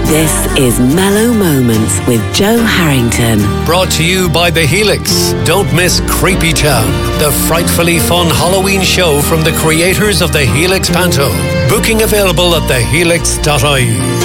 This is Mellow Moments with Joe Harrington. Brought to you by The Helix. Don't miss Creepy Town, the frightfully fun Halloween show from the creators of The Helix Panto. Booking available at thehelix.ie.